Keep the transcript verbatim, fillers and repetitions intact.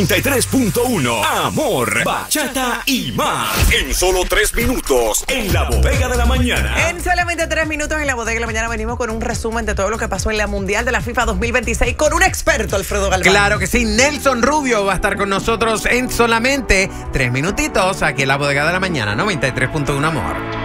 noventa y tres punto uno. Amor, bachata y más. En solo tres minutos. En la bodega de la mañana. En solamente tres minutos en la bodega de la mañana venimos con un resumen de todo lo que pasó en la Mundial de la FIFA dos mil veintiséis con un experto, Alfredo Galván. Claro que sí. Nelson Rubio va a estar con nosotros en solamente tres minutitos aquí en la bodega de la mañana. noventa y tres punto uno, Amor.